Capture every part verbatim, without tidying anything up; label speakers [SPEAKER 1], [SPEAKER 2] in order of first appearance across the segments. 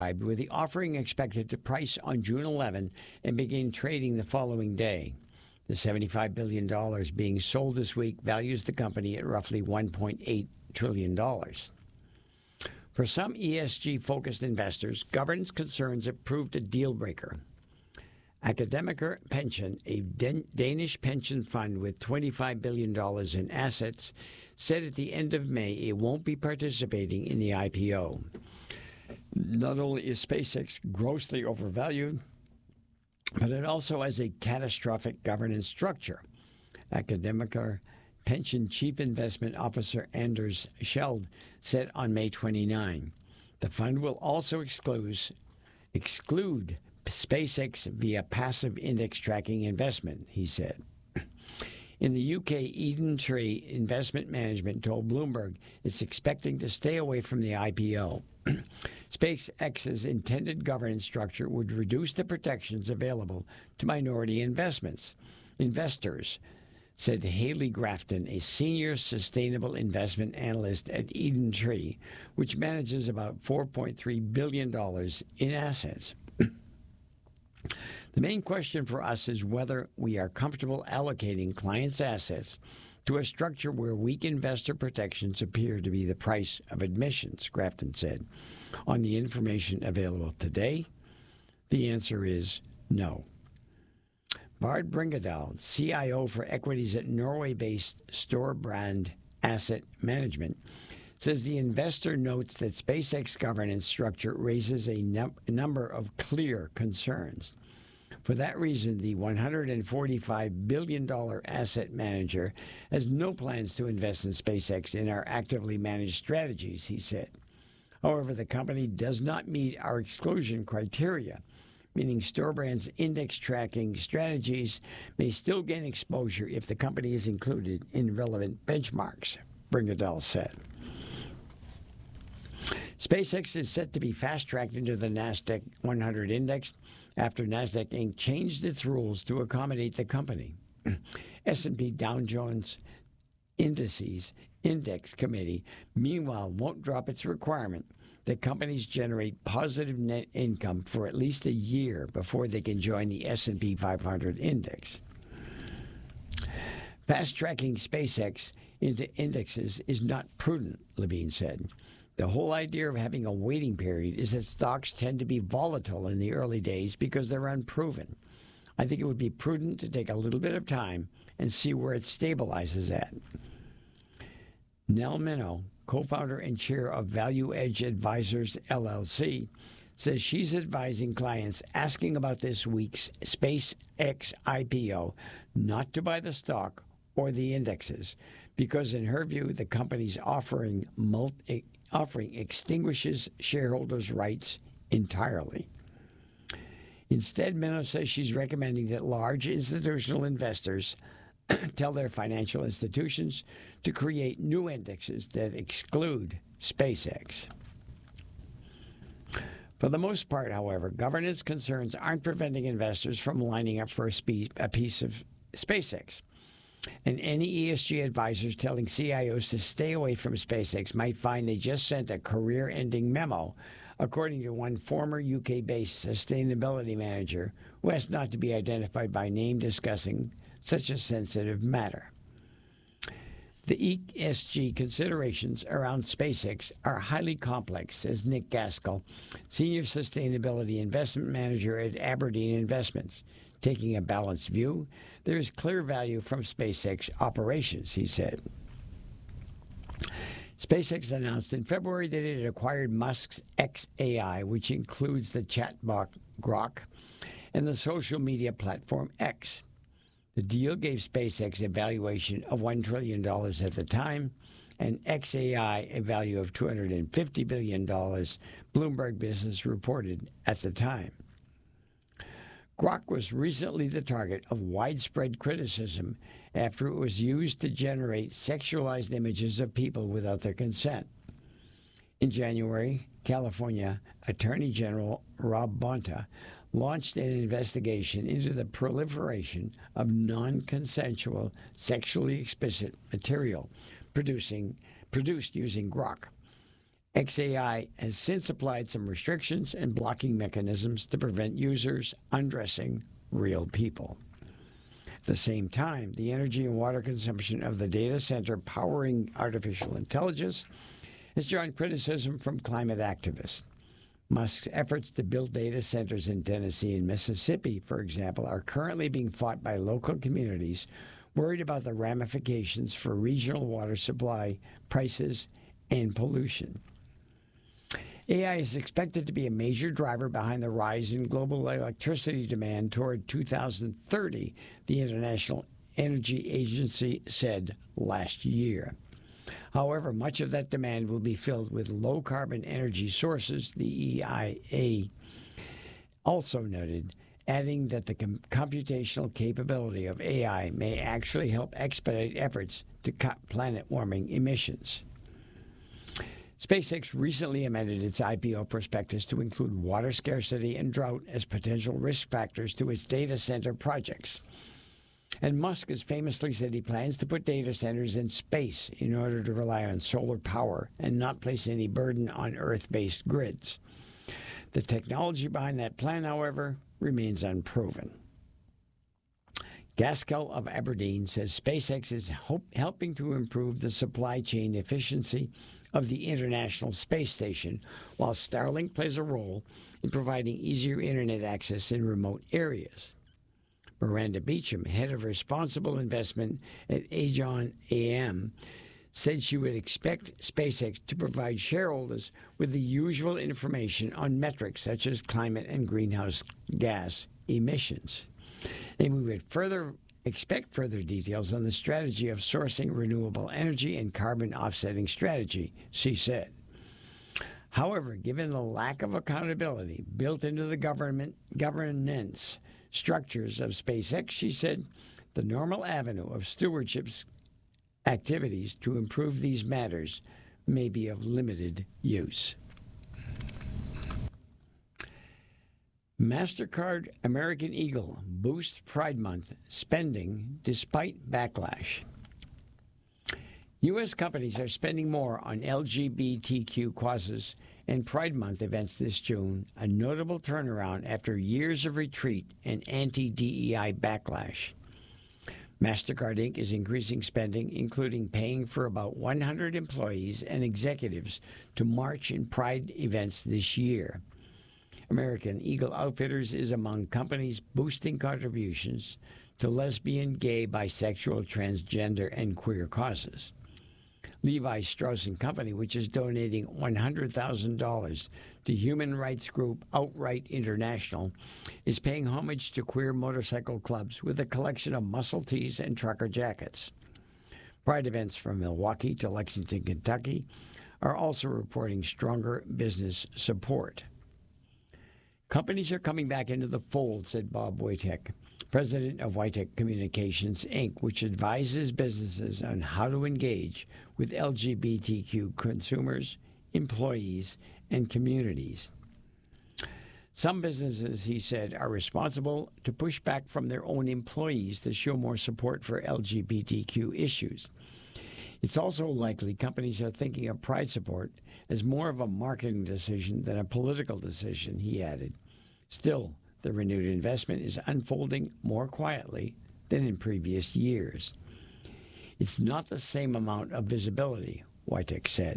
[SPEAKER 1] with the offering expected to price on June eleventh and begin trading the following day. The seventy-five billion dollars being sold this week values the company at roughly one point eight trillion dollars. For some E S G-focused investors, governance concerns have proved a deal-breaker. Academiker Pension, a Dan- Danish pension fund with twenty-five billion dollars in assets, said at the end of May it won't be participating in the I P O. Not only is SpaceX grossly overvalued, but it also has a catastrophic governance structure. Academiker Pension Chief Investment Officer Anders Scheld said on May twenty-ninth, the fund will also exclude, exclude SpaceX via passive index tracking investment, he said. In the U K, Eden Tree Investment Management told Bloomberg it's expecting to stay away from the I P O. SpaceX's intended governance structure would reduce the protections available to minority investments. Investors, said Haley Grafton, a senior sustainable investment analyst at Eden Tree, which manages about four point three billion dollars in assets. The main question for us is whether we are comfortable allocating clients' assets to a structure where weak investor protections appear to be the price of admissions, Grafton said. On the information available today, the answer is no. Bard Bringadal, C I O for equities at Norway-based Storebrand Asset Management, says the investor notes that SpaceX governance structure raises a, num- a number of clear concerns. For that reason, the one hundred forty-five billion dollars asset manager has no plans to invest in SpaceX in our actively managed strategies, he said. However, the company does not meet our exclusion criteria, meaning Storebrand's index tracking strategies may still gain exposure if the company is included in relevant benchmarks, Bringadal said. SpaceX is set to be fast-tracked into the NASDAQ one hundred index after NASDAQ Incorporated changed its rules to accommodate the company. S and P Dow Jones Indices Index Committee, meanwhile, won't drop its requirement that companies generate positive net income for at least a year before they can join the S and P five hundred index. Fast-tracking SpaceX into indexes is not prudent, Levine said. The whole idea of having a waiting period is that stocks tend to be volatile in the early days because they're unproven. I think it would be prudent to take a little bit of time and see where it stabilizes at. Nell Minow, co-founder and chair of Value Edge Advisors, L L C, says she's advising clients asking about this week's SpaceX I P O not to buy the stock or the indexes because, in her view, the company's offering multi offering extinguishes shareholders' rights entirely. Instead, Minow says she's recommending that large institutional investors tell their financial institutions to create new indexes that exclude SpaceX. For the most part, however, governance concerns aren't preventing investors from lining up for a, spe- a piece of SpaceX. And any E S G advisors telling C I Os to stay away from SpaceX might find they just sent a career-ending memo, according to one former U K-based sustainability manager who asked not to be identified by name discussing such a sensitive matter. The E S G considerations around SpaceX are highly complex, says Nick Gaskell, Senior Sustainability Investment Manager at Aberdeen Investments. Taking a balanced view, there is clear value from SpaceX operations, he said. SpaceX announced in February that it had acquired Musk's X A I, which includes the chatbot Grok and the social media platform X. The deal gave SpaceX a valuation of one trillion dollars at the time and X A I a value of two hundred fifty billion dollars, Bloomberg Business reported at the time. Grok was recently the target of widespread criticism after it was used to generate sexualized images of people without their consent. In January, California Attorney General Rob Bonta launched an investigation into the proliferation of non-consensual, sexually explicit material producing, produced using Grok. X A I has since applied some restrictions and blocking mechanisms to prevent users undressing real people. At the same time, the energy and water consumption of the data center powering artificial intelligence has drawn criticism from climate activists. Musk's efforts to build data centers in Tennessee and Mississippi, for example, are currently being fought by local communities worried about the ramifications for regional water supply, prices, and pollution. A I is expected to be a major driver behind the rise in global electricity demand toward two thousand thirty, the International Energy Agency said last year. However, much of that demand will be filled with low-carbon energy sources, the E I A also noted, adding that the com- computational capability of A I may actually help expedite efforts to cut planet-warming emissions. SpaceX recently amended its I P O prospectus to include water scarcity and drought as potential risk factors to its data center projects. And Musk has famously said he plans to put data centers in space in order to rely on solar power and not place any burden on Earth-based grids. The technology behind that plan, however, remains unproven. Gaskell of Aberdeen says SpaceX is hope, helping to improve the supply chain efficiency of the International Space Station, while Starlink plays a role in providing easier internet access in remote areas. Miranda Beecham, head of responsible investment at Aegon A M, said she would expect SpaceX to provide shareholders with the usual information on metrics such as climate and greenhouse gas emissions. And we would further expect further details on the strategy of sourcing renewable energy and carbon offsetting strategy, she said. However, given the lack of accountability built into the government governance structures of SpaceX, she said, the normal avenue of stewardship activities to improve these matters may be of limited use. MasterCard American Eagle boosts Pride Month spending despite backlash. U S companies are spending more on L G B T Q causes and Pride Month events this June, a notable turnaround after years of retreat and anti-D E I backlash. MasterCard Incorporated is increasing spending, including paying for about one hundred employees and executives to march in Pride events this year. American Eagle Outfitters is among companies boosting contributions to lesbian, gay, bisexual, transgender, and queer causes. Levi Strauss and Company, which is donating one hundred thousand dollars to human rights group Outright International, is paying homage to queer motorcycle clubs with a collection of muscle tees and trucker jackets. Pride events from Milwaukee to Lexington, Kentucky, are also reporting stronger business support. Companies are coming back into the fold, said Bob Wojtek, president of Wojtek Communications, Incorporated, which advises businesses on how to engage with L G B T Q consumers, employees, and communities. Some businesses, he said, are responsible to push back from their own employees to show more support for L G B T Q issues. It's also likely companies are thinking of Pride support as more of a marketing decision than a political decision, he added. Still, the renewed investment is unfolding more quietly than in previous years. It's not the same amount of visibility, Wojtek said.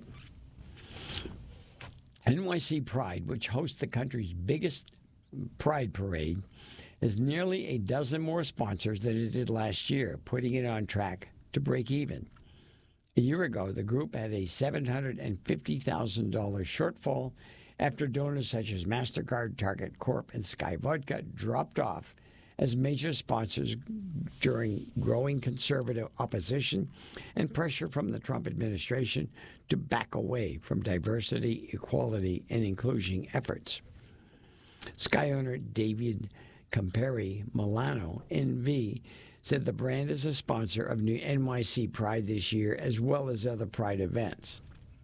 [SPEAKER 1] N Y C Pride, which hosts the country's biggest Pride parade, has nearly a dozen more sponsors than it did last year, putting it on track to break even. A year ago, the group had a seven hundred fifty thousand dollars shortfall after donors such as MasterCard, Target Corp, and Sky Vodka dropped off as major sponsors during growing conservative opposition and pressure from the Trump administration to back away from diversity, equality, and inclusion efforts. Sky owner David Camperi Milano, N V, said the brand is a sponsor of new N Y C Pride this year, as well as other Pride events.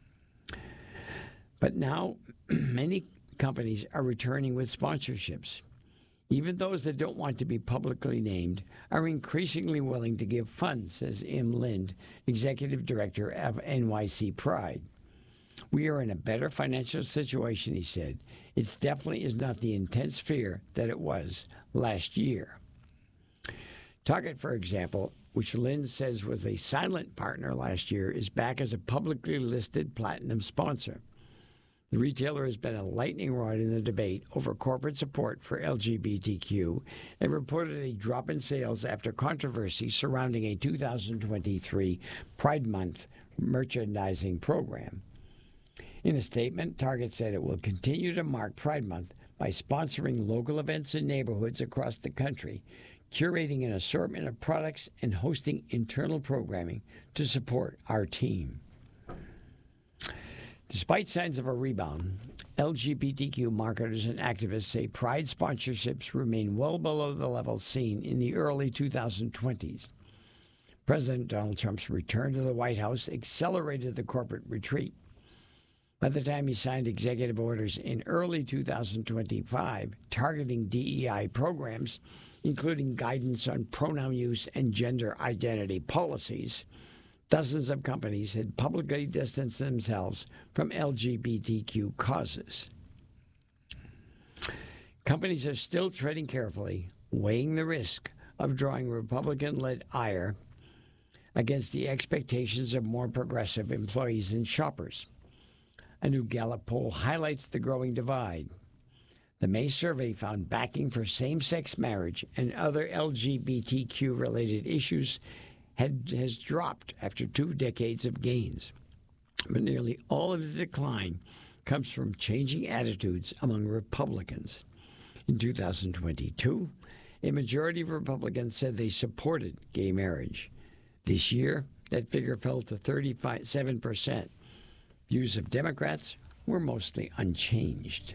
[SPEAKER 1] But now, many companies are returning with sponsorships. Even those that don't want to be publicly named are increasingly willing to give funds, says Im Lind, executive director of N Y C Pride. We are in a better financial situation, he said. It definitely is not the intense fear that it was last year. Target, for example, which Lynn says was a silent partner last year, is back as a publicly listed platinum sponsor. The retailer has been a lightning rod in the debate over corporate support for L G B T Q and reported a drop in sales after controversy surrounding a two thousand twenty-three Pride Month merchandising program. In a statement, Target said it will continue to mark Pride Month by sponsoring local events in neighborhoods across the country, curating an assortment of products, and hosting internal programming to support our team. Despite signs of a rebound, L G B T Q marketers and activists say Pride sponsorships remain well below the levels seen in the early two thousand twenties. President Donald Trump's return to the White House accelerated the corporate retreat. By the time he signed executive orders in early two thousand twenty-five targeting D E I programs, including guidance on pronoun use and gender identity policies, dozens of companies had publicly distanced themselves from L G B T Q causes. Companies are still treading carefully, weighing the risk of drawing Republican-led ire against the expectations of more progressive employees and shoppers. A new Gallup poll highlights the growing divide. The May survey found backing for same-sex marriage and other L G B T Q-related issues had, has dropped after two decades of gains. But nearly all of the decline comes from changing attitudes among Republicans. In two thousand twenty-two, a majority of Republicans said they supported gay marriage. This year, that figure fell to thirty-seven percent. Views of Democrats were mostly unchanged.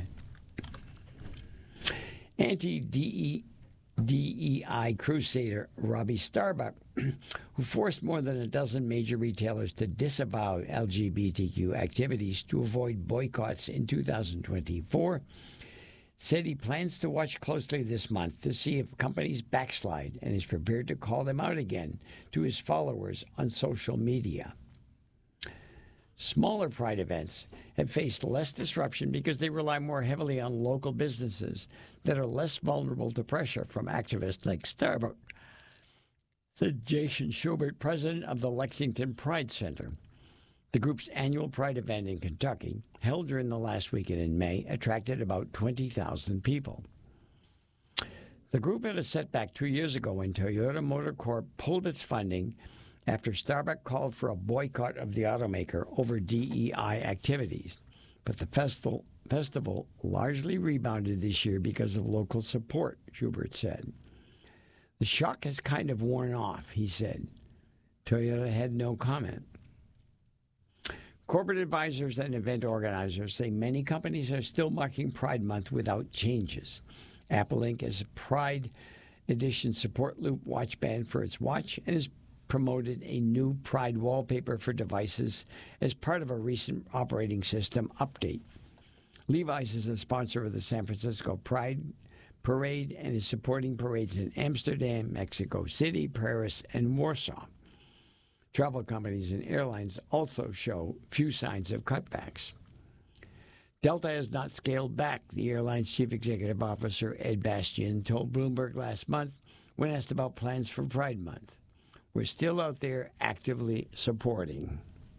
[SPEAKER 1] Anti-D E I crusader Robbie Starbuck, who forced more than a dozen major retailers to disavow L G B T Q activities to avoid boycotts in two thousand twenty-four, said he plans to watch closely this month to see if companies backslide and is prepared to call them out again to his followers on social media. Smaller Pride events have faced less disruption because they rely more heavily on local businesses that are less vulnerable to pressure from activists like Starbucks, said Jason Schubert, president of the Lexington Pride Center. The group's annual Pride event in Kentucky, held during the last weekend in May, attracted about twenty thousand people. The group had a setback two years ago when Toyota Motor Corp pulled its funding after Starbucks called for a boycott of the automaker over D E I activities. But the festival, festival largely rebounded this year because of local support, Schubert said. The shock has kind of worn off, he said. Toyota had no comment. Corporate advisors and event organizers say many companies are still marking Pride Month without changes. Apple Incorporated has a Pride Edition support loop watch band for its watch and has promoted a new Pride wallpaper for devices as part of a recent operating system update. Levi's is a sponsor of the San Francisco Pride Parade and is supporting parades in Amsterdam, Mexico City, Paris, and Warsaw. Travel companies and airlines also show few signs of cutbacks. Delta has not scaled back, the airline's chief executive officer, Ed Bastian, told Bloomberg last month when asked about plans for Pride Month. We're still out there actively supporting.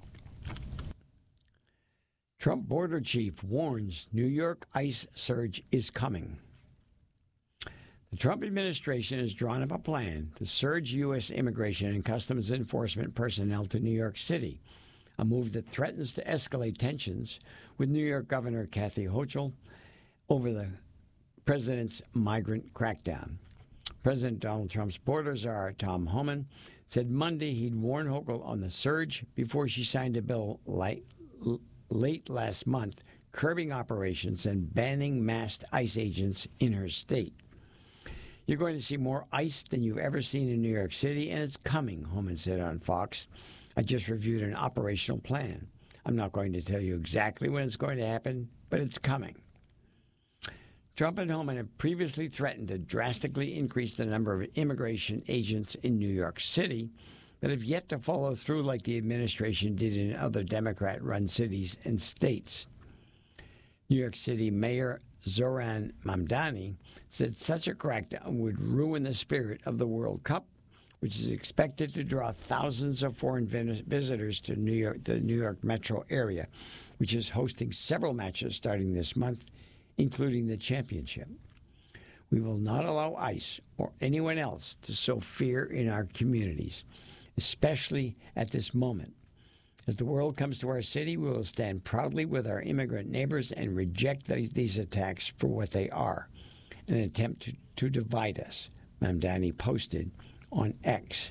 [SPEAKER 1] Trump border chief warns New York ICE surge is coming. The Trump administration has drawn up a plan to surge U S immigration and customs enforcement personnel to New York City, a move that threatens to escalate tensions with New York Governor Kathy Hochul over the president's migrant crackdown. President Donald Trump's border czar, Tom Homan, said Monday he'd warn Hochul on the surge before she signed a bill late, late last month curbing operations and banning masked ICE agents in her state. You're going to see more ICE than you've ever seen in New York City, and it's coming, Homan said on Fox. I just reviewed an operational plan. I'm not going to tell you exactly when it's going to happen, but it's coming. Trump and Homan have previously threatened to drastically increase the number of immigration agents in New York City but have yet to follow through like the administration did in other Democrat-run cities and states. New York City Mayor Zoran Mamdani said such a crackdown would ruin the spirit of the World Cup, which is expected to draw thousands of foreign visitors to New York, the New York metro area, which is hosting several matches starting this month, including the championship. We will not allow ICE or anyone else to sow fear in our communities, especially at this moment. As the world comes to our city, we will stand proudly with our immigrant neighbors and reject these, these attacks for what they are, an attempt to, to divide us, Mamdani posted on X.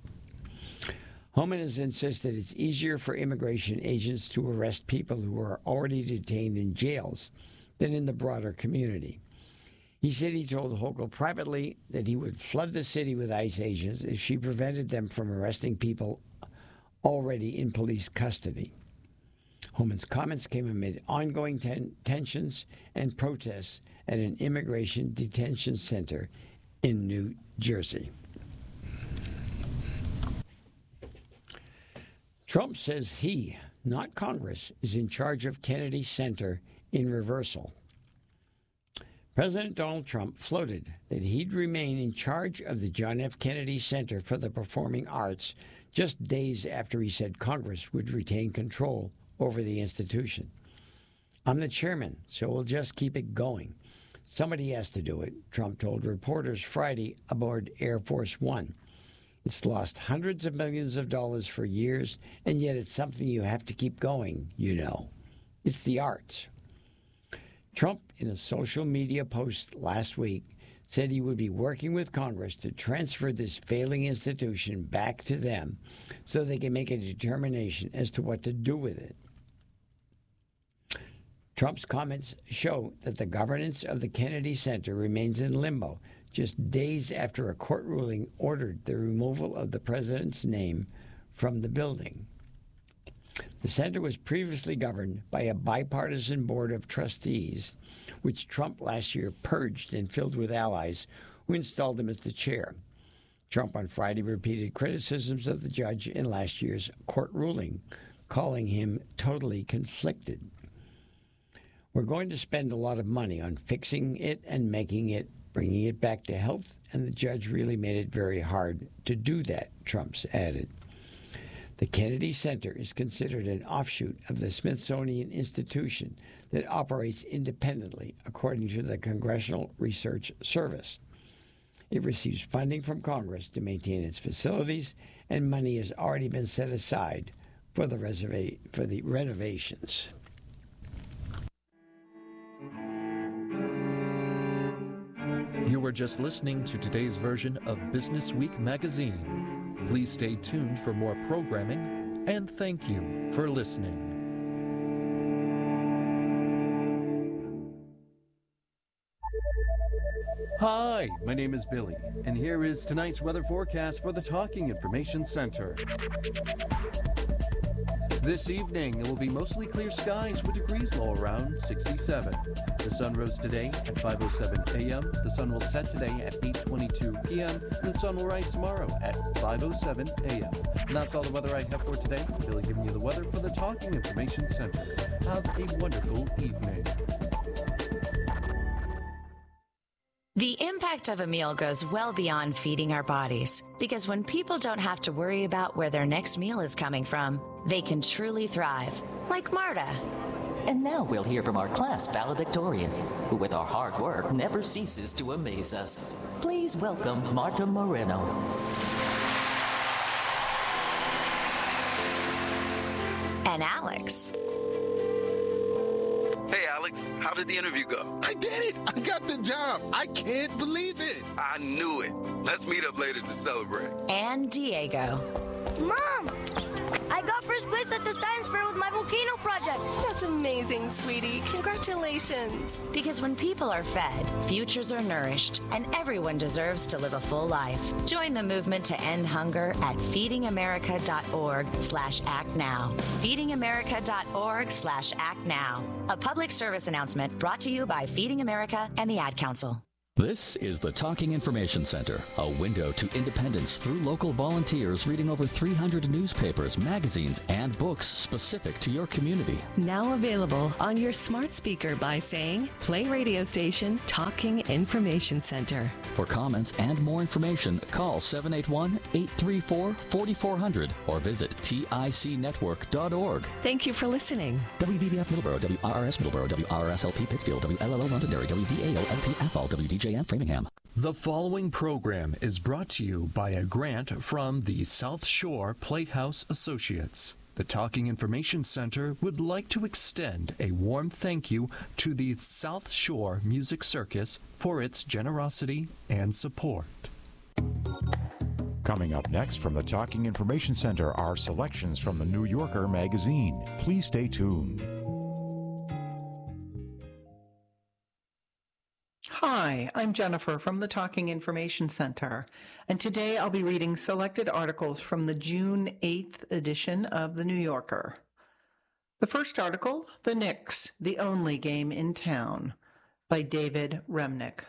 [SPEAKER 1] Homan has insisted it's easier for immigration agents to arrest people who are already detained in jails than in the broader community. He said he told Hochul privately that he would flood the city with ICE agents if she prevented them from arresting people already in police custody. Homan's comments came amid ongoing ten- tensions and protests at an immigration detention center in New Jersey. Trump says he, not Congress, is in charge of Kennedy Center in reversal. President Donald Trump floated that he'd remain in charge of the John F. Kennedy Center for the Performing Arts just days after he said Congress would retain control over the institution. I'm the chairman, so we'll just keep it going. Somebody has to do it, Trump told reporters Friday aboard Air Force One. It's lost hundreds of millions of dollars for years, and yet it's something you have to keep going, you know. It's the arts. Trump, in a social media post last week, said he would be working with Congress to transfer this failing institution back to them so they can make a determination as to what to do with it. Trump's comments show that the governance of the Kennedy Center remains in limbo just days after a court ruling ordered the removal of the president's name from the building. The center was previously governed by a bipartisan board of trustees, which Trump last year purged and filled with allies who installed him as the chair. Trump on Friday repeated criticisms of the judge in last year's court ruling, calling him totally conflicted. We're going to spend a lot of money on fixing it and making it, bringing it back to health, and the judge really made it very hard to do that, Trump added. The Kennedy Center is considered an offshoot of the Smithsonian Institution that operates independently, according to the Congressional Research Service. It receives funding from Congress to maintain its facilities, and money has already been set aside for the, reserva- for the renovations.
[SPEAKER 2] You were just listening to today's version of Business Week magazine. Please stay tuned for more programming, and thank you for listening.
[SPEAKER 3] Hi, my name is Billy, and here is tonight's weather forecast for the Talking Information Center. This evening, it will be mostly clear skies with degrees low around sixty-seven. The sun rose today at five oh seven a.m. The sun will set today at eight twenty-two p.m. And the sun will rise tomorrow at five oh seven a.m. And that's all the weather I have for today. Billy giving you the weather for the Talking Information Center. Have a wonderful evening.
[SPEAKER 4] The impact of a meal goes well beyond feeding our bodies, because when people don't have to worry about where their next meal is coming from, they can truly thrive, like Marta.
[SPEAKER 5] And now we'll hear from our class valedictorian, who with our hard work never ceases to amaze us. Please welcome Marta Moreno.
[SPEAKER 4] And Alex.
[SPEAKER 6] Hey, Alex, how did the interview go?
[SPEAKER 7] I did it! I got the job! I can't believe it!
[SPEAKER 6] I knew it. Let's meet up later to celebrate.
[SPEAKER 4] And Diego.
[SPEAKER 8] Mom! I got first place at the science fair with my volcano project.
[SPEAKER 9] That's amazing, sweetie. Congratulations.
[SPEAKER 4] Because when people are fed, futures are nourished, and everyone deserves to live a full life. Join the movement to end hunger at feedingamerica.org slash act now. feedingamerica.org slash act now. A public service announcement brought to you by Feeding America and the Ad Council.
[SPEAKER 10] This is the Talking Information Center, a window to independence through local volunteers reading over three hundred newspapers, magazines, and books specific to your community.
[SPEAKER 11] Now available on your smart speaker by saying, play radio station Talking Information Center.
[SPEAKER 10] For comments and more information, call seven eight one, eight three four, four four zero zero or visit tic network dot org.
[SPEAKER 11] Thank you for listening.
[SPEAKER 10] W V B F Middleborough, W R R S Middleborough, W R R S L P Pittsfield, W L L O Londonderry, W V A O L P Athol, W D J M Framingham.
[SPEAKER 2] The following program is brought to you by a grant from the South Shore Playhouse Associates. The Talking Information Center would like to extend a warm thank you to the South Shore Music Circus for its generosity and support.
[SPEAKER 12] Coming up next from the Talking Information Center are selections from the New Yorker magazine. Please stay tuned.
[SPEAKER 13] Hi, I'm Jennifer from the Talking Information Center, and today I'll be reading selected articles from the June eighth edition of The New Yorker. The first article, The Knicks, the Only Game in Town, by David Remnick.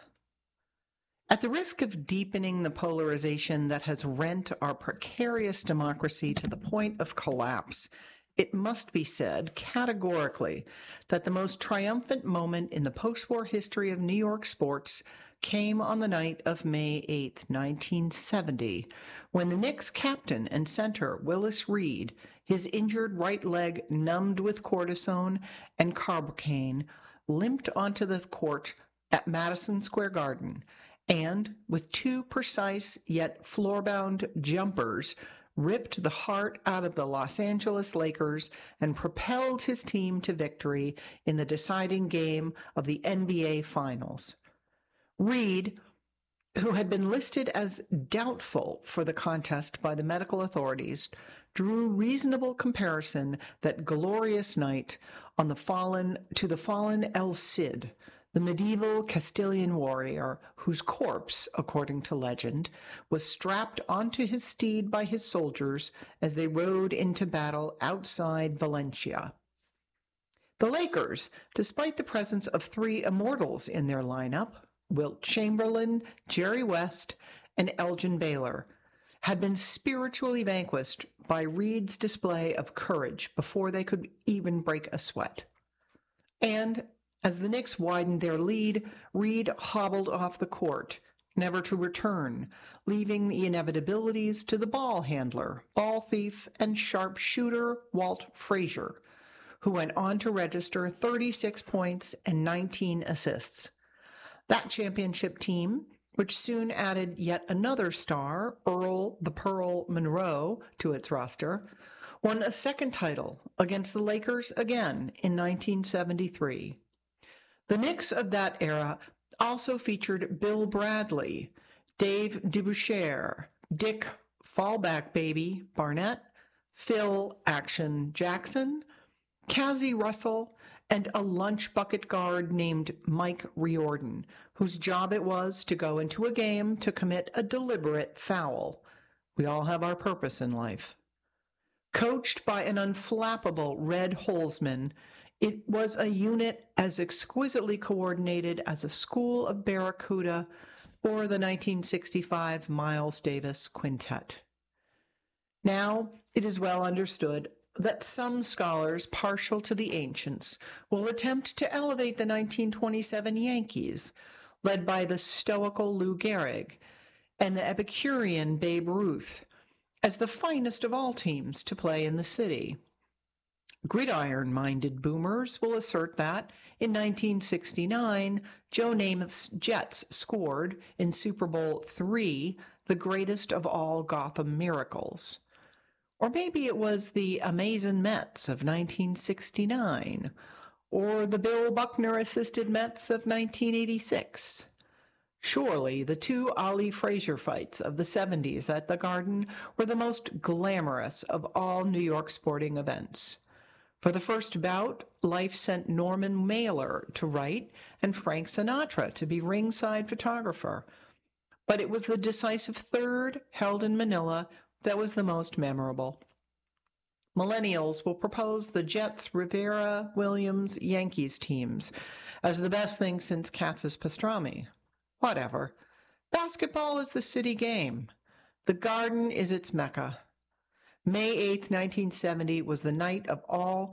[SPEAKER 13] At the risk of deepening the polarization that has rent our precarious democracy to the point of collapse, it must be said categorically that the most triumphant moment in the post-war history of New York sports came on the night of May eighth, nineteen seventy, when the Knicks captain and center Willis Reed, his injured right leg numbed with cortisone and carbocaine, limped onto the court at Madison Square Garden and, with two precise yet floor-bound jumpers, ripped the heart out of the Los Angeles Lakers and propelled his team to victory in the deciding game of the N B A Finals. Reed, who had been listed as doubtful for the contest by the medical authorities, drew reasonable comparison that glorious night on the fallen to the fallen El Cid, the medieval Castilian warrior whose corpse, according to legend, was strapped onto his steed by his soldiers as they rode into battle outside Valencia. The Lakers, despite the presence of three immortals in their lineup, Wilt Chamberlain, Jerry West, and Elgin Baylor, had been spiritually vanquished by Reed's display of courage before they could even break a sweat. And as the Knicks widened their lead, Reed hobbled off the court, never to return, leaving the inevitabilities to the ball handler, ball thief, and sharpshooter Walt Frazier, who went on to register thirty-six points and nineteen assists. That championship team, which soon added yet another star, Earl the Pearl Monroe, to its roster, won a second title against the Lakers again in nineteen seventy-three. The Knicks of that era also featured Bill Bradley, Dave DeBoucher, Dick Fallback Baby Barnett, Phil Action Jackson, Cassie Russell, and a lunch bucket guard named Mike Riordan, whose job it was to go into a game to commit a deliberate foul. We all have our purpose in life. Coached by an unflappable Red Holzman, it was a unit as exquisitely coordinated as a school of Barracuda or the nineteen sixty-five Miles Davis Quintet. Now, it is well understood that some scholars partial to the ancients will attempt to elevate the nineteen twenty-seven Yankees, led by the stoical Lou Gehrig, and the Epicurean Babe Ruth, as the finest of all teams to play in the city. Gridiron-minded boomers will assert that, in nineteen sixty-nine, Joe Namath's Jets scored, in Super Bowl three, the greatest of all Gotham miracles. Or maybe it was the Amazing Mets of nineteen sixty-nine, or the Bill Buckner-assisted Mets of nineteen eighty-six. Surely the two Ali Frazier fights of the seventies at the Garden were the most glamorous of all New York sporting events. For the first bout, life sent Norman Mailer to write and Frank Sinatra to be ringside photographer. But it was the decisive third, held in Manila, that was the most memorable. Millennials will propose the Jets, Rivera, Williams, Yankees teams as the best thing since Katz's pastrami. Whatever. Basketball is the city game. The Garden is its mecca. May eighth, nineteen seventy was the night of all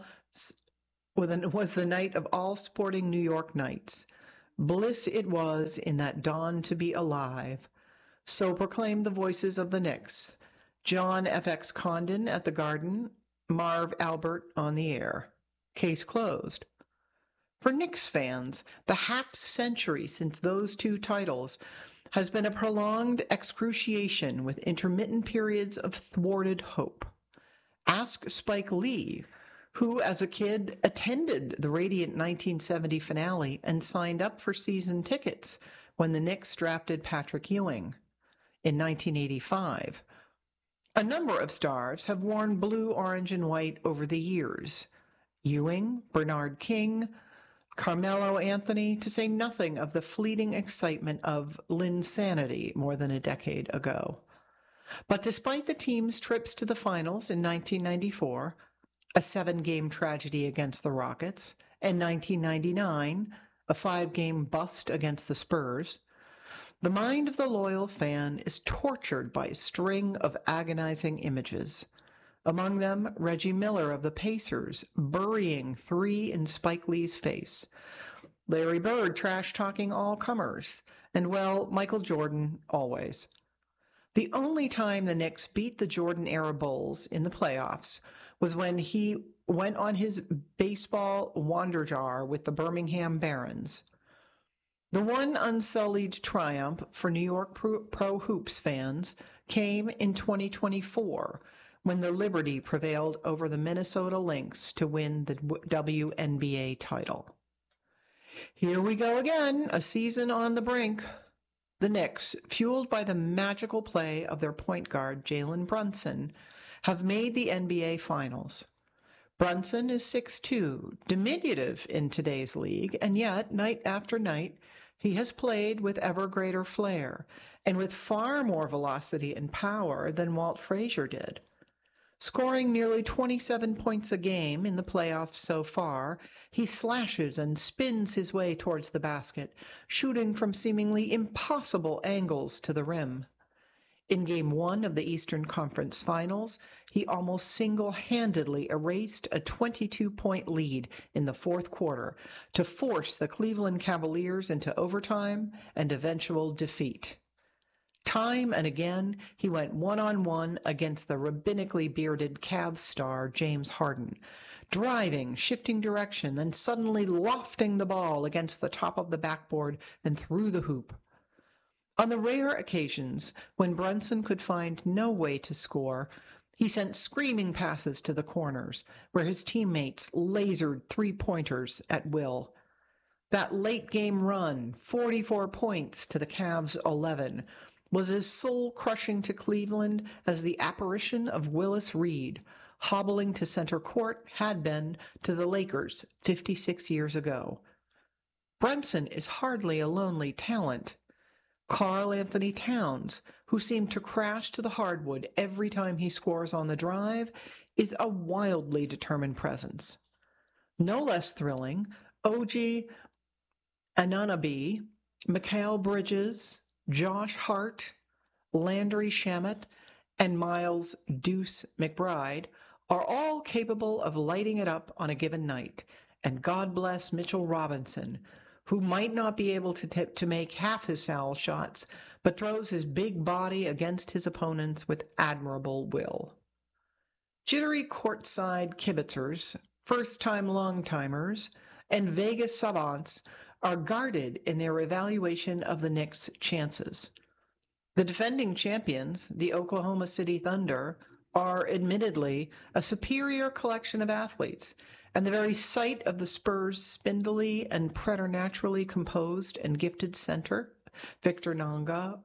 [SPEAKER 13] was the night of all sporting New York nights. Bliss it was in that dawn to be alive. So proclaimed the voices of the Knicks. John F X Condon at the Garden, Marv Albert on the air. Case closed. For Knicks fans, the half-century since those two titles has been a prolonged excruciation with intermittent periods of thwarted hope. Ask Spike Lee, who as a kid attended the radiant nineteen seventy finale and signed up for season tickets when the Knicks drafted Patrick Ewing in nineteen eighty-five. A number of stars have worn blue, orange, and white over the years. Ewing, Bernard King, Carmelo Anthony, to say nothing of the fleeting excitement of Linsanity more than a decade ago. But despite the team's trips to the finals in nineteen ninety-four, a seven-game tragedy against the Rockets, and nineteen ninety-nine, a five-game bust against the Spurs, the mind of the loyal fan is tortured by a string of agonizing images. Among them, Reggie Miller of the Pacers burying three in Spike Lee's face, Larry Bird trash-talking all comers, and, well, Michael Jordan always. The only time the Knicks beat the Jordan-era Bulls in the playoffs was when he went on his baseball wander jar with the Birmingham Barons. The one unsullied triumph for New York Pro, Pro Hoops fans came in twenty twenty-four, when the Liberty prevailed over the Minnesota Lynx to win the W N B A title. Here we go again, a season on the brink. The Knicks, fueled by the magical play of their point guard, Jalen Brunson, have made the N B A Finals. Brunson is six foot two, diminutive in today's league, and yet, night after night, he has played with ever greater flair, and with far more velocity and power than Walt Frazier did. Scoring nearly twenty-seven points a game in the playoffs so far, he slashes and spins his way towards the basket, shooting from seemingly impossible angles to the rim. In Game one of the Eastern Conference Finals, he almost single-handedly erased a twenty-two point lead in the fourth quarter to force the Cleveland Cavaliers into overtime and eventual defeat. Time and again, he went one-on-one against the rabbinically bearded Cavs star James Harden, driving, shifting direction, then suddenly lofting the ball against the top of the backboard and through the hoop. On the rare occasions when Brunson could find no way to score, he sent screaming passes to the corners, where his teammates lasered three-pointers at will. That late-game run, forty-four points to the Cavs' eleven, was as soul-crushing to Cleveland as the apparition of Willis Reed, hobbling to center court, had been to the Lakers fifty-six years ago. Brunson is hardly a lonely talent. Karl Anthony Towns, who seemed to crash to the hardwood every time he scores on the drive, is a wildly determined presence. No less thrilling, O G Anunoby, Mikal Bridges, Josh Hart, Landry Shamet, and Miles Deuce McBride are all capable of lighting it up on a given night, and God bless Mitchell Robinson, who might not be able to tip to make half his foul shots, but throws his big body against his opponents with admirable will. Jittery courtside kibitzers, first-time long-timers, and Vegas savants are guarded in their evaluation of the Knicks' chances. The defending champions, the Oklahoma City Thunder, are admittedly a superior collection of athletes, and the very sight of the Spurs' spindly and preternaturally composed and gifted center, Victor Nanga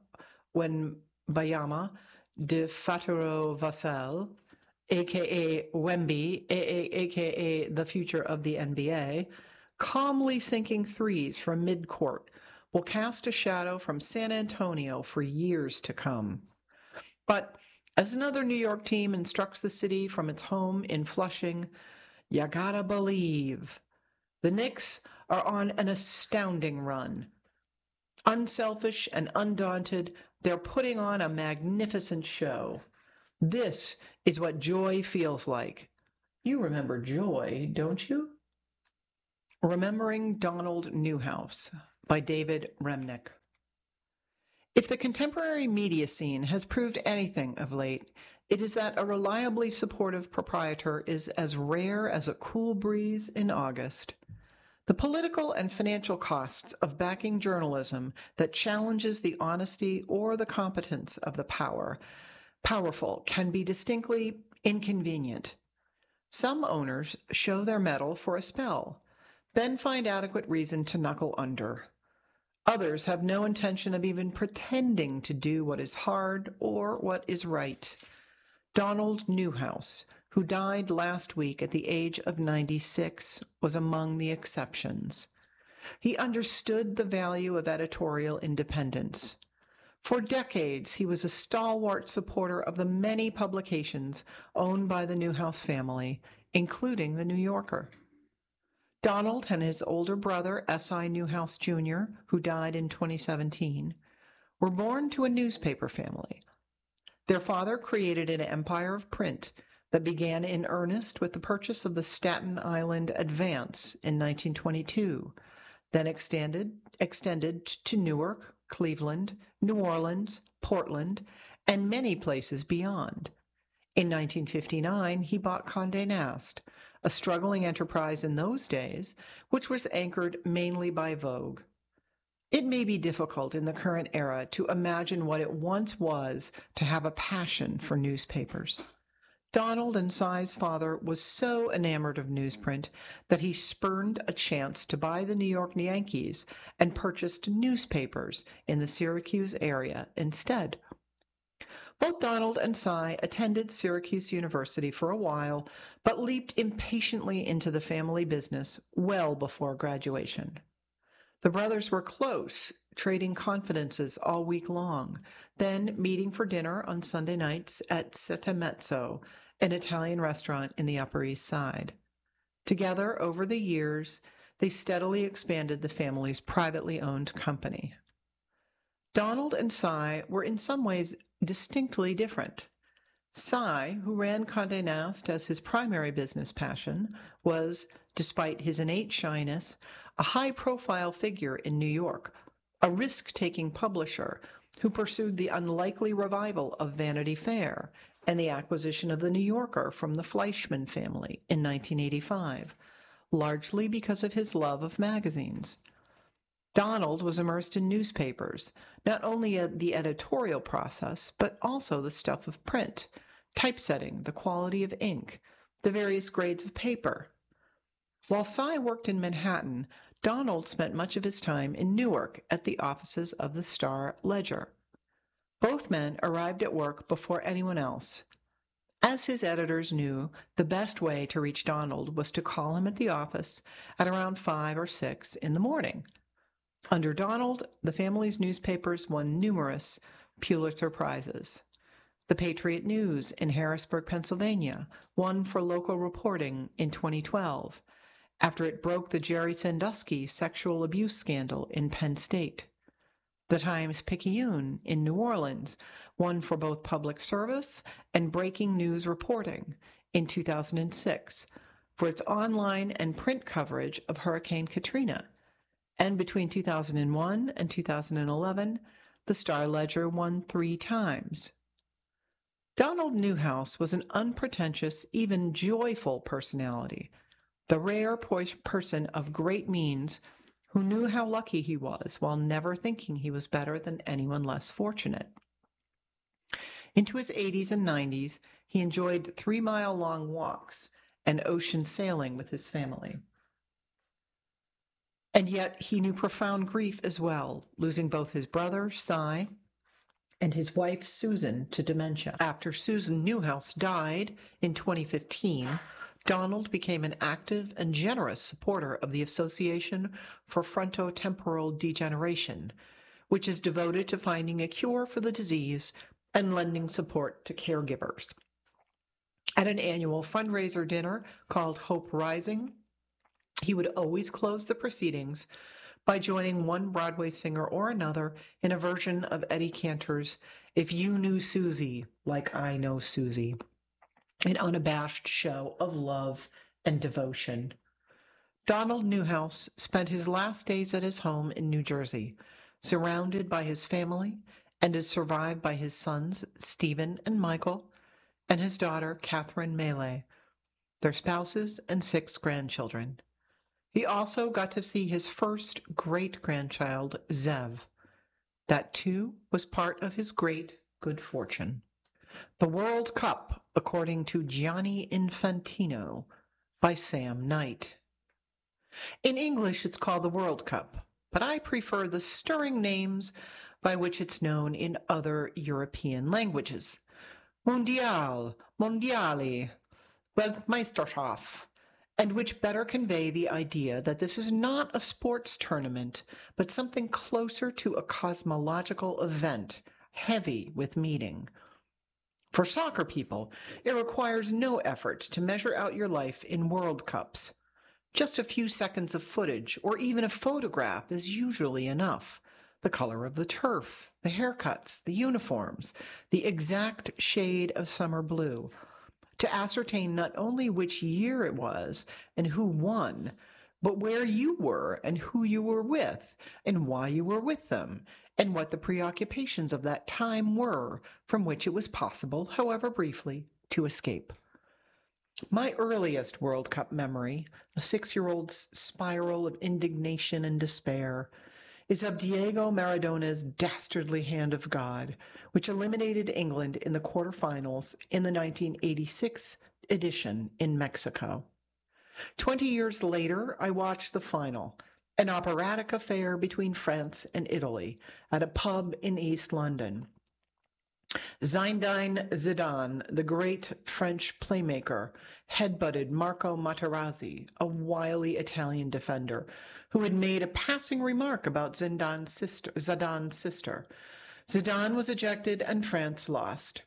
[SPEAKER 13] Wembanyama de Faturo Vassell, a k a. Wemby, a k a the future of the N B A, calmly sinking threes from midcourt, will cast a shadow from San Antonio for years to come. But as another New York team instructs the city from its home in Flushing, you gotta believe. The Knicks are on an astounding run. Unselfish and undaunted, they're putting on a magnificent show. This is what joy feels like. You remember joy, don't you? Remembering Donald Newhouse by David Remnick. If the contemporary media scene has proved anything of late, it is that a reliably supportive proprietor is as rare as a cool breeze in August. The political and financial costs of backing journalism that challenges the honesty or the competence of the power, powerful can be distinctly inconvenient. Some owners show their mettle for a spell, then find adequate reason to knuckle under. Others have no intention of even pretending to do what is hard or what is right. Donald Newhouse, who died last week at the age of ninety-six, was among the exceptions. He understood the value of editorial independence. For decades, he was a stalwart supporter of the many publications owned by the Newhouse family, including the New Yorker. Donald and his older brother, S I Newhouse Junior, who died in twenty seventeen, were born to a newspaper family. Their father created an empire of print that began in earnest with the purchase of the Staten Island Advance in nineteen twenty-two, then extended, extended to Newark, Cleveland, New Orleans, Portland, and many places beyond. In nineteen fifty-nine, he bought Condé Nast, a struggling enterprise in those days, which was anchored mainly by Vogue. It may be difficult in the current era to imagine what it once was to have a passion for newspapers. Donald and Cy's father was so enamored of newsprint that he spurned a chance to buy the New York Yankees and purchased newspapers in the Syracuse area instead. Both Donald and Cy attended Syracuse University for a while, but leaped impatiently into the family business well before graduation. The brothers were close, trading confidences all week long, then meeting for dinner on Sunday nights at Sette Mezzo, an Italian restaurant in the Upper East Side. Together, over the years, they steadily expanded the family's privately owned company. Donald and Cy were in some ways distinctly different. Cy, who ran Condé Nast as his primary business passion, was, despite his innate shyness, a high-profile figure in New York, a risk-taking publisher who pursued the unlikely revival of Vanity Fair and the acquisition of the New Yorker from the Fleischman family in nineteen eighty-five, largely because of his love of magazines. Donald was immersed in newspapers, not only the editorial process, but also the stuff of print, typesetting, the quality of ink, the various grades of paper. While Cy worked in Manhattan, Donald spent much of his time in Newark at the offices of the Star-Ledger. Both men arrived at work before anyone else. As his editors knew, the best way to reach Donald was to call him at the office at around five or six in the morning. Under Donald, the family's newspapers won numerous Pulitzer Prizes. The Patriot News in Harrisburg, Pennsylvania, won for local reporting in twenty twelve, after it broke the Jerry Sandusky sexual abuse scandal in Penn State. The Times-Picayune in New Orleans won for both public service and breaking news reporting in two thousand six for its online and print coverage of Hurricane Katrina. And between two thousand one and two thousand eleven, the Star-Ledger won three times. Donald Newhouse was an unpretentious, even joyful personality, the rare po- person of great means who knew how lucky he was while never thinking he was better than anyone less fortunate. Into his eighties and nineties, he enjoyed three-mile-long walks and ocean sailing with his family. And yet he knew profound grief as well, losing both his brother, Cy, and his wife, Susan, to dementia. After Susan Newhouse died in twenty fifteen, Donald became an active and generous supporter of the Association for Frontotemporal Degeneration, which is devoted to finding a cure for the disease and lending support to caregivers. At an annual fundraiser dinner called Hope Rising, he would always close the proceedings by joining one Broadway singer or another in a version of Eddie Cantor's If You Knew Susie Like I Know Susie, an unabashed show of love and devotion. Donald Newhouse spent his last days at his home in New Jersey, surrounded by his family, and is survived by his sons, Stephen and Michael, and his daughter, Catherine Melee, their spouses, and six grandchildren. He also got to see his first great-grandchild, Zev. That, too, was part of his great good fortune. The World Cup, according to Gianni Infantino, by Sam Knight. In English, it's called the World Cup, but I prefer the stirring names by which it's known in other European languages. Mundial, Mondiali, Weltmeisterschaft, and which better convey the idea that this is not a sports tournament, but something closer to a cosmological event, heavy with meaning. For soccer people, it requires no effort to measure out your life in World Cups. Just a few seconds of footage, or even a photograph, is usually enough. The color of the turf, the haircuts, the uniforms, the exact shade of summer blue, to ascertain not only which year it was and who won, but where you were and who you were with and why you were with them, and what the preoccupations of that time were from which it was possible, however briefly, to escape. My earliest World Cup memory, a six-year-old's spiral of indignation and despair, is of Diego Maradona's dastardly hand of God, which eliminated England in the quarterfinals in the nineteen eighty-six edition in Mexico. Twenty years later, I watched the final, an operatic affair between France and Italy, at a pub in East London. Zinedine Zidane, the great French playmaker, headbutted Marco Materazzi, a wily Italian defender, who had made a passing remark about Zidane's sister. Zidane's sister. Zidane was ejected and France lost.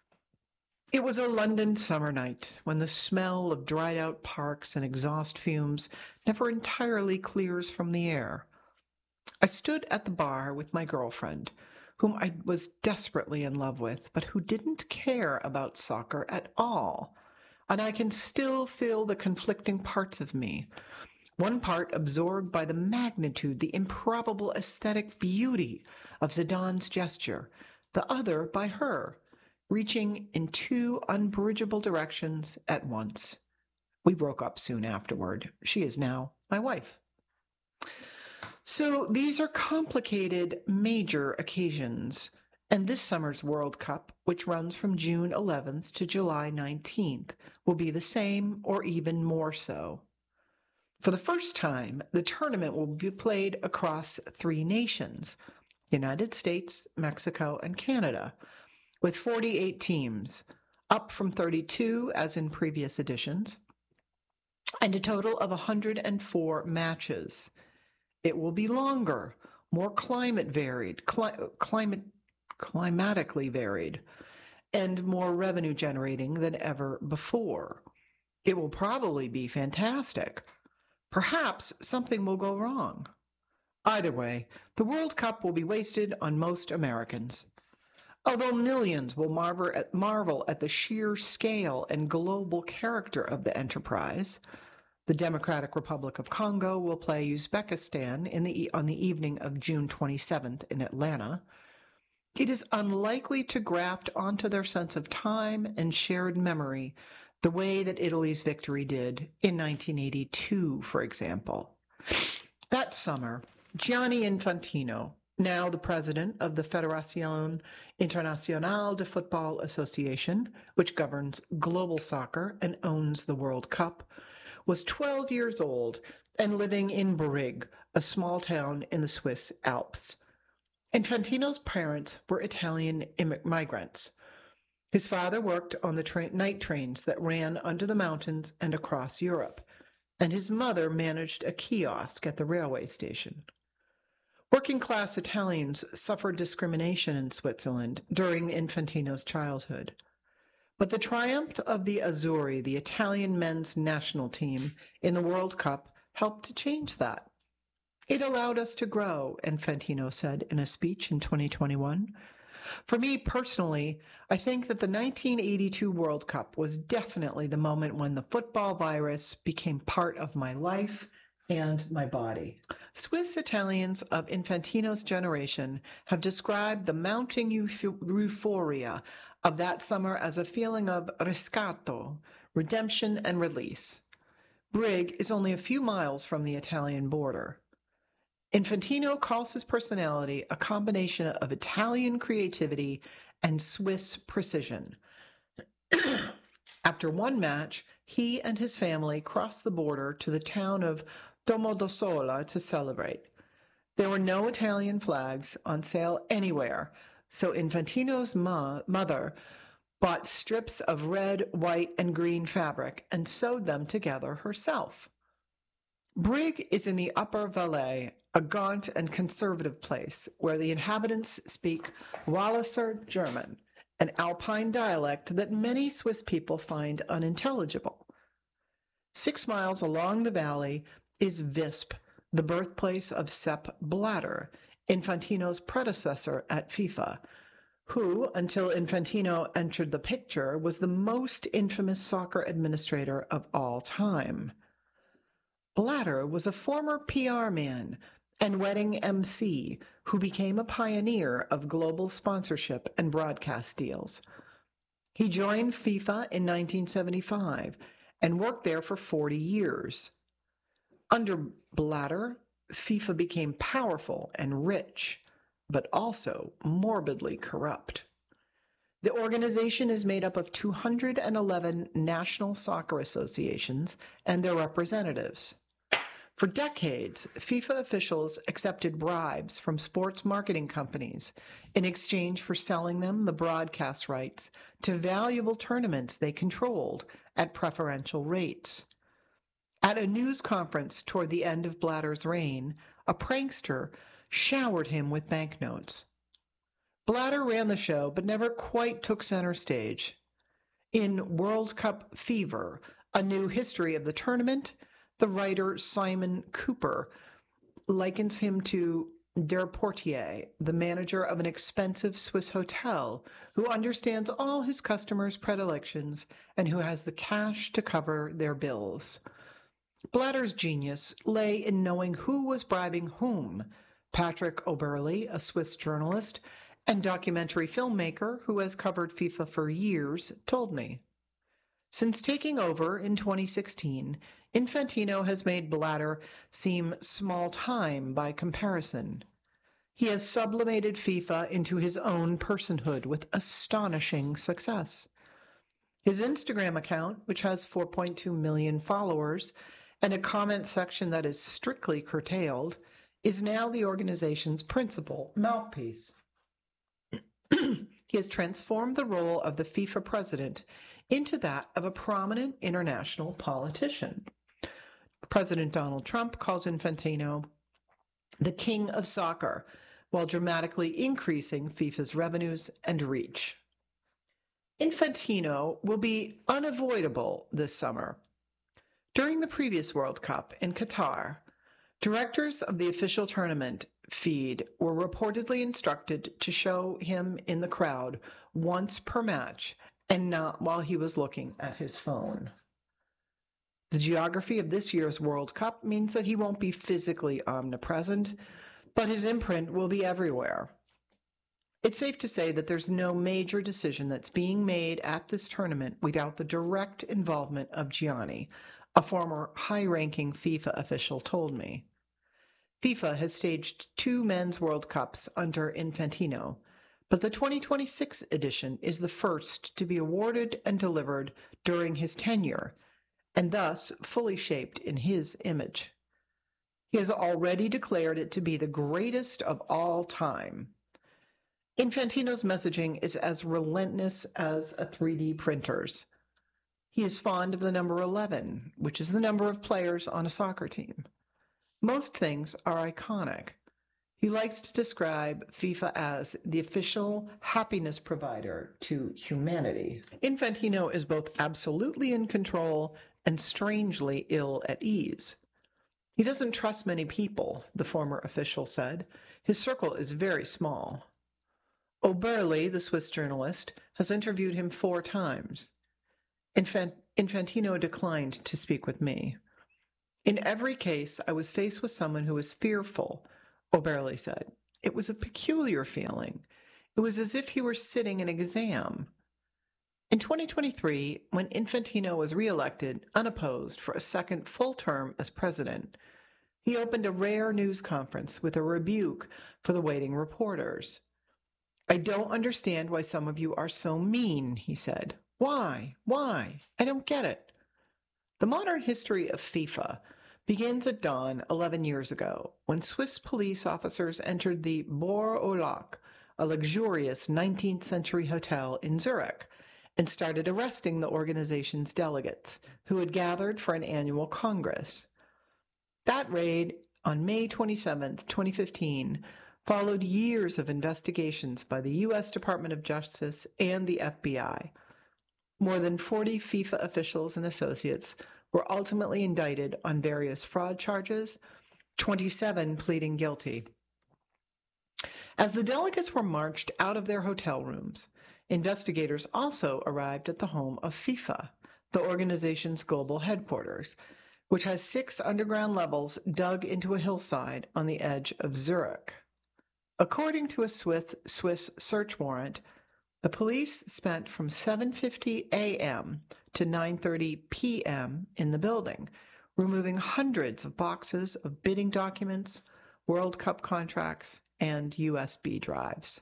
[SPEAKER 13] It was a London summer night when the smell of dried-out parks and exhaust fumes never entirely clears from the air. I stood at the bar with my girlfriend, whom I was desperately in love with, but who didn't care about soccer at all, and I can still feel the conflicting parts of me. One part absorbed by the magnitude, the improbable aesthetic beauty of Zidane's gesture, the other by her, reaching in two unbridgeable directions at once. We broke up soon afterward. She is now my wife. So these are complicated, major occasions, and this summer's World Cup, which runs from June eleventh to July nineteenth, will be the same or even more so. For the first time, the tournament will be played across three nations, United States, Mexico, and Canada, with forty-eight teams, up from thirty-two as in previous editions, and a total of one hundred four matches. It will be longer, more climate varied, cli- climate, climatically varied, and more revenue generating than ever before. It will probably be fantastic. Perhaps something will go wrong. Either way, the World Cup will be wasted on most Americans. Although millions will marvel at, marvel at the sheer scale and global character of the enterprise, the Democratic Republic of Congo will play Uzbekistan in the, on the evening of June twenty-seventh in Atlanta. It is unlikely to graft onto their sense of time and shared memory the way that Italy's victory did in nineteen eighty-two, for example. That summer, Gianni Infantino, now the president of the Fédération Internationale de Football Association, which governs global soccer and owns the World Cup, was twelve years old and living in Brig, a small town in the Swiss Alps. Infantino's parents were Italian immigrants. His father worked on the tra- night trains that ran under the mountains and across Europe, and his mother managed a kiosk at the railway station. Working-class Italians suffered discrimination in Switzerland during Infantino's childhood. But the triumph of the Azzurri, the Italian men's national team, in the World Cup helped to change that. It allowed us to grow, Infantino said in a speech in twenty twenty-one. For me personally, I think that the nineteen eighty-two World Cup was definitely the moment when the football virus became part of my life and my body. Swiss Italians of Infantino's generation have described the mounting euphoria of that summer as a feeling of riscatto, redemption and release. Brig is only a few miles from the Italian border. Infantino calls his personality a combination of Italian creativity and Swiss precision. After one match, he and his family crossed the border to the town of Domodossola to celebrate. There were no Italian flags on sale anywhere, so Infantino's ma- mother bought strips of red, white, and green fabric and sewed them together herself. Brig is in the Upper Valais, a gaunt and conservative place where the inhabitants speak Walliser German, an Alpine dialect that many Swiss people find unintelligible. Six miles along the valley is Visp, the birthplace of Sepp Blatter, Infantino's predecessor at FIFA, who, until Infantino entered the picture, was the most infamous soccer administrator of all time. Blatter was a former P R man and wedding M C who became a pioneer of global sponsorship and broadcast deals. He joined FIFA in nineteen seventy-five and worked there for forty years. Under Blatter, FIFA became powerful and rich, but also morbidly corrupt. The organization is made up of two hundred eleven national soccer associations and their representatives. For decades, FIFA officials accepted bribes from sports marketing companies in exchange for selling them the broadcast rights to valuable tournaments they controlled at preferential rates. At a news conference toward the end of Blatter's reign, a prankster showered him with banknotes. Blatter ran the show but never quite took center stage. In World Cup Fever, A New History of the Tournament, the writer Simon Cooper likens him to Der Portier, the manager of an expensive Swiss hotel who understands all his customers' predilections and who has the cash to cover their bills. Blatter's genius lay in knowing who was bribing whom. Patrick Oberle, a Swiss journalist and documentary filmmaker who has covered FIFA for years, told me. Since taking over in twenty sixteen, Infantino has made Blatter seem small time by comparison. He has sublimated FIFA into his own personhood with astonishing success. His Instagram account, which has four point two million followers and a comment section that is strictly curtailed, is now the organization's principal mouthpiece. He has transformed the role of the FIFA president into that of a prominent international politician. President Donald Trump calls Infantino the king of soccer, while dramatically increasing FIFA's revenues and reach. Infantino will be unavoidable this summer. During the previous World Cup in Qatar, directors of the official tournament feed were reportedly instructed to show him in the crowd once per match and not while he was looking at his phone. The geography of this year's World Cup means that he won't be physically omnipresent, but his imprint will be everywhere. It's safe to say that there's no major decision that's being made at this tournament without the direct involvement of Gianni, a former high-ranking FIFA official told me. FIFA has staged two men's World Cups under Infantino, but the twenty twenty-six edition is the first to be awarded and delivered during his tenure, and thus fully shaped in his image. He has already declared it to be the greatest of all time. Infantino's messaging is as relentless as a three D printer's. He is fond of the number eleven, which is the number of players on a soccer team. Most things are iconic. He likes to describe FIFA as the official happiness provider to humanity. Infantino is both absolutely in control and strangely ill at ease. He doesn't trust many people, the former official said. His circle is very small. Oberle, the Swiss journalist, has interviewed him four times. Infant- Infantino declined to speak with me. In every case, I was faced with someone who was fearful, Oberle said. It was a peculiar feeling. It was as if he were sitting an exam. In twenty twenty-three, when Infantino was reelected, unopposed, for a second full term as president, he opened a rare news conference with a rebuke for the waiting reporters. I don't understand why some of you are so mean, he said. Why? Why? I don't get it. The modern history of FIFA begins at dawn eleven years ago, when Swiss police officers entered the Bohr au Lac, a luxurious nineteenth century hotel in Zurich, and started arresting the organization's delegates, who had gathered for an annual congress. That raid on May twenty-seventh, twenty fifteen, followed years of investigations by the U S Department of Justice and the F B I. More than forty FIFA officials and associates were ultimately indicted on various fraud charges, twenty-seven pleading guilty. As the delegates were marched out of their hotel rooms, investigators also arrived at the home of FIFA, the organization's global headquarters, which has six underground levels dug into a hillside on the edge of Zurich. According to a Swiss, Swiss search warrant, the police spent from seven fifty a.m. to nine thirty p.m. in the building, removing hundreds of boxes of bidding documents, World Cup contracts, and U S B drives.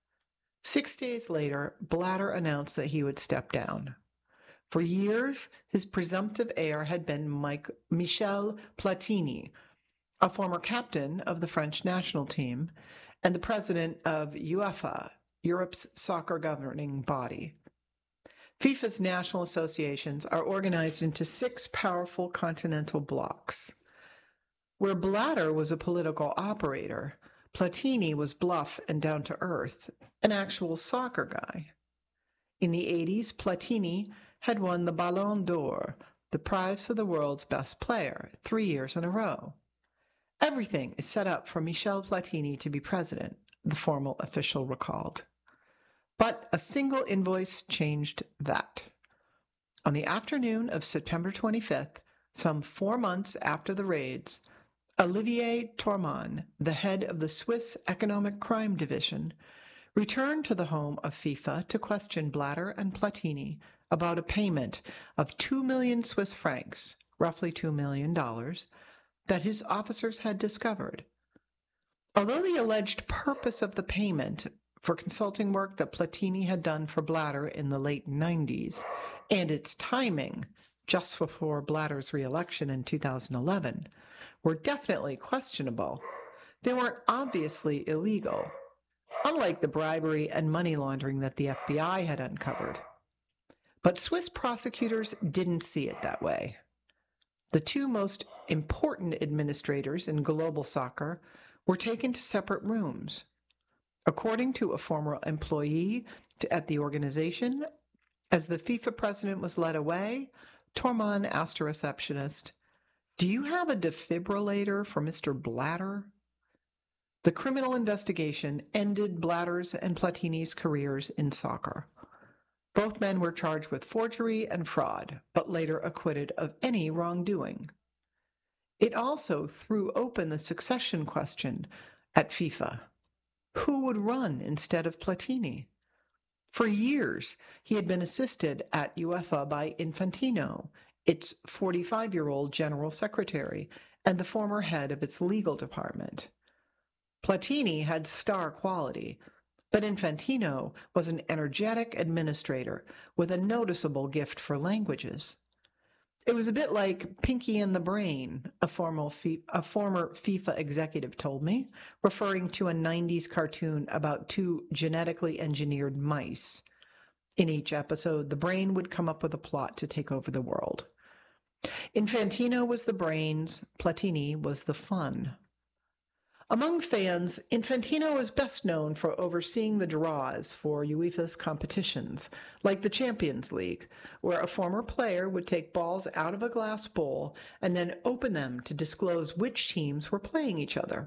[SPEAKER 13] Six days later, Blatter announced that he would step down. For years, his presumptive heir had been Mike, Michel Platini, a former captain of the French national team and the president of UEFA, Europe's soccer governing body. FIFA's national associations are organized into six powerful continental blocks. Where Blatter was a political operator, Platini was bluff and down to earth, an actual soccer guy. In the eighties, Platini had won the Ballon d'Or, the prize for the world's best player, three years in a row. Everything is set up for Michel Platini to be president, the formal official recalled. But a single invoice changed that. On the afternoon of September twenty-fifth, some four months after the raids, Olivier Tormann, the head of the Swiss Economic Crime Division, returned to the home of FIFA to question Blatter and Platini about a payment of two million Swiss francs, roughly two million dollars, that his officers had discovered. Although the alleged purpose of the payment for consulting work that Platini had done for Blatter in the late nineties, and its timing, just before Blatter's re-election in two thousand eleven, were definitely questionable, they weren't obviously illegal, unlike the bribery and money laundering that the F B I had uncovered. But Swiss prosecutors didn't see it that way. The two most important administrators in global soccer were taken to separate rooms. According to a former employee to, at the organization, as the FIFA president was led away, Tormann asked a receptionist, "Do you have a defibrillator for Mister Blatter?" The criminal investigation ended Blatter's and Platini's careers in soccer. Both men were charged with forgery and fraud, but later acquitted of any wrongdoing. It also threw open the succession question at FIFA. Who would run instead of Platini? For years, he had been assisted at UEFA by Infantino, its forty-five-year-old general secretary, and the former head of its legal department. Platini had star quality, but Infantino was an energetic administrator with a noticeable gift for languages. It was a bit like Pinky and the Brain, a, formal, a former FIFA executive told me, referring to a nineties cartoon about two genetically engineered mice. In each episode, the brain would come up with a plot to take over the world. Infantino was the brains, Platini was the fun. Among fans, Infantino is best known for overseeing the draws for UEFA's competitions, like the Champions League, where a former player would take balls out of a glass bowl and then open them to disclose which teams were playing each other.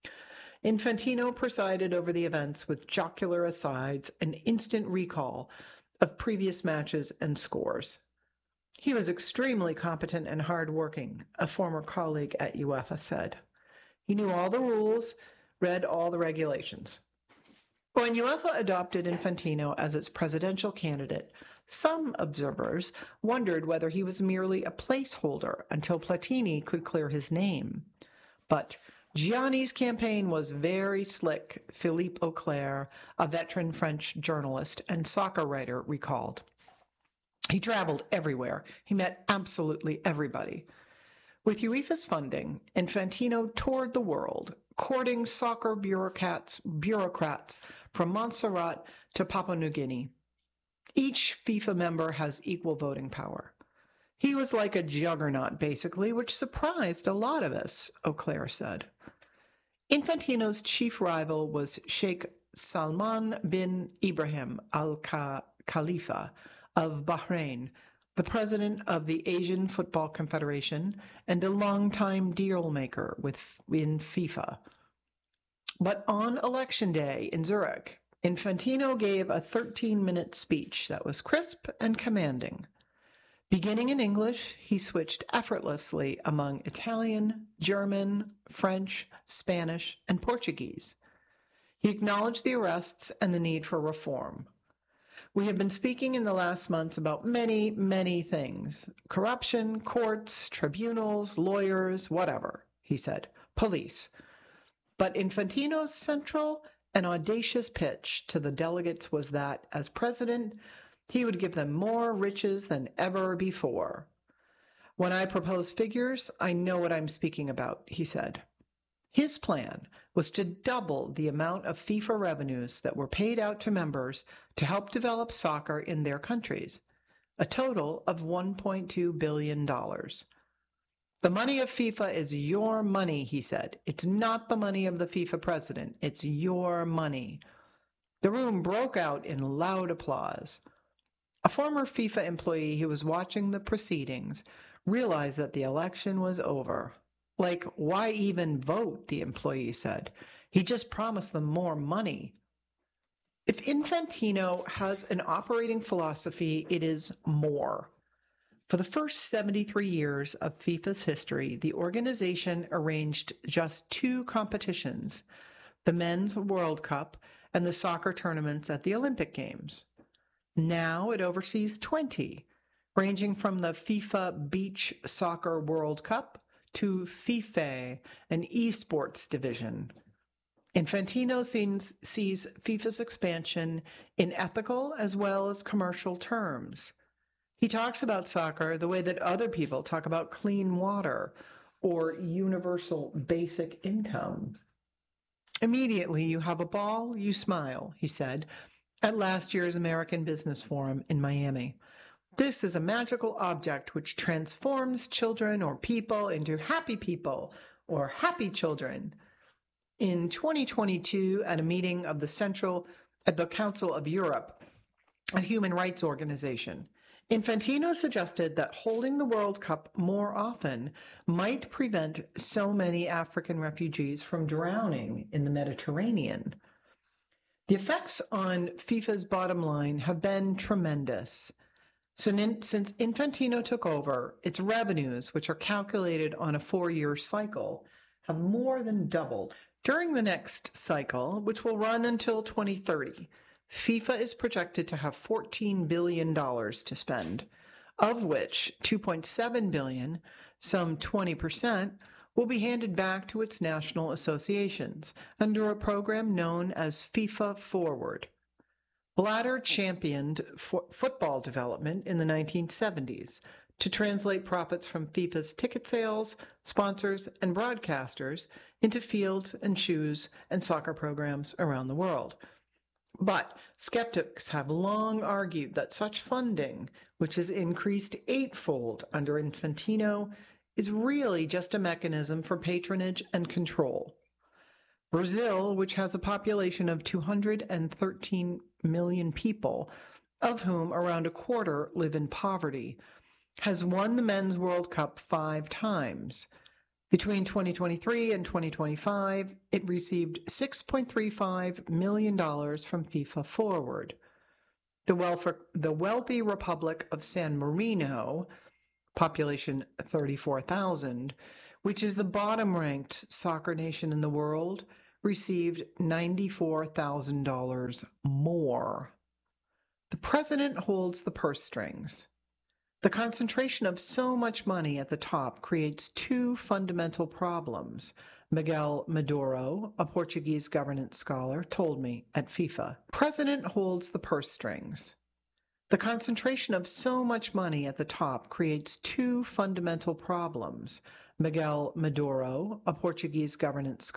[SPEAKER 13] Infantino presided over the events with jocular asides and instant recall of previous matches and scores. He was extremely competent and hardworking, a former colleague at UEFA said. He knew all the rules, read all the regulations. When UEFA adopted Infantino as its presidential candidate, some observers wondered whether he was merely a placeholder until Platini could clear his name. But Gianni's campaign was very slick, Philippe Auclair, a veteran French journalist and soccer writer, recalled. He traveled everywhere. He met absolutely everybody. With UEFA's funding, Infantino toured the world, courting soccer bureaucrats, bureaucrats from Montserrat to Papua New Guinea. Each FIFA member has equal voting power. He was like a juggernaut, basically, which surprised a lot of us, Auclair said. Infantino's chief rival was Sheikh Salman bin Ibrahim Al Khalifa of Bahrain, the president of the Asian Football Confederation and a longtime deal-maker within FIFA. But on election day in Zurich, Infantino gave a thirteen-minute speech that was crisp and commanding. Beginning in English, he switched effortlessly among Italian, German, French, Spanish, and Portuguese. He acknowledged the arrests and the need for reform. We have been speaking in the last months about many, many things. Corruption, courts, tribunals, lawyers, whatever, he said. Police. But Infantino's central and audacious pitch to the delegates was that, as president, he would give them more riches than ever before. When I propose figures, I know what I'm speaking about, he said. His plan was to double the amount of FIFA revenues that were paid out to members to help develop soccer in their countries, a total of one point two billion dollars. The money of FIFA is your money, he said. It's not the money of the FIFA president. It's your money. The room broke out in loud applause. A former FIFA employee who was watching the proceedings realized that the election was over. Like, why even vote, the employee said. He just promised them more money. If Infantino has an operating philosophy, it is more. For the first seventy-three years of FIFA's history, the organization arranged just two competitions, the Men's World Cup and the soccer tournaments at the Olympic Games. Now it oversees twenty, ranging from the FIFA Beach Soccer World Cup to FIFA, an esports division. Infantino sees, sees FIFA's expansion in ethical as well as commercial terms. He talks about soccer the way that other people talk about clean water or universal basic income. Immediately you have a ball, you smile, he said, at last year's American Business Forum in Miami. This is a magical object which transforms children or people into happy people or happy children. In twenty twenty-two, at a meeting of the Central at the Council of Europe, a human rights organization, Infantino suggested that holding the World Cup more often might prevent so many African refugees from drowning in the Mediterranean. The effects on FIFA's bottom line have been tremendous. Since Infantino took over, its revenues, which are calculated on a four-year cycle, have more than doubled. During the next cycle, which will run until twenty thirty, FIFA is projected to have fourteen billion dollars to spend, of which two point seven billion dollars, some twenty percent, will be handed back to its national associations under a program known as FIFA Forward. Blatter championed fo- football development in the nineteen seventies to translate profits from FIFA's ticket sales, sponsors, and broadcasters into fields and shoes and soccer programs around the world. But skeptics have long argued that such funding, which has increased eightfold under Infantino, is really just a mechanism for patronage and control. Brazil, which has a population of two hundred thirteen million people, of whom around a quarter live in poverty, has won the Men's World Cup five times. Between twenty twenty-three and twenty twenty-five, it received six point three five million dollars from FIFA Forward. The, welfare, the wealthy Republic of San Marino, population thirty-four thousand, which is the bottom-ranked soccer nation in the world, received ninety-four thousand dollars more. The president holds the purse strings. The concentration of so much money at the top creates two fundamental problems, Miguel Maduro, a Portuguese governance scholar, told me at FIFA. President holds the purse strings. The concentration of so much money at the top creates two fundamental problems, Miguel Maduro, a Portuguese governance